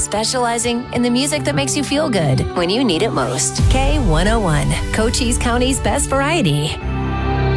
specializing in the music that makes you feel good when you need it most. K101, Cochise County's best variety.